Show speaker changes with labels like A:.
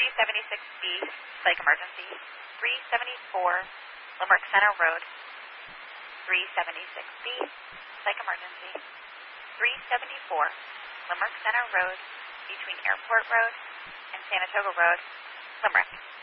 A: 376B, psych emergency. 374, Limerick Center Road. 376B, psych emergency. 374, Limerick Center Road, between Airport Road and Sanatoga Road, Limerick.